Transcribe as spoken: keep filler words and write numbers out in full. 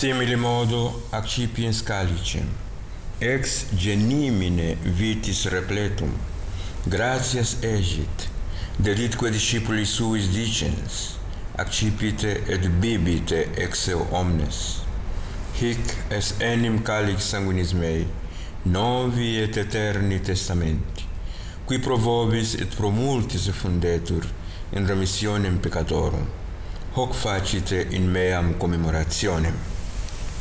Simile modo accipiens calicem, ex genimine vitis repletum, gratias egit, deditque discipuli suis dicens, accipite et bibite ex eo omnes. Hic es enim calix sanguinis mei, novi et eterni testamenti, qui pro vobis et pro multis effundetur in remissionem peccatorum. Hoc facite in meam commemorationem.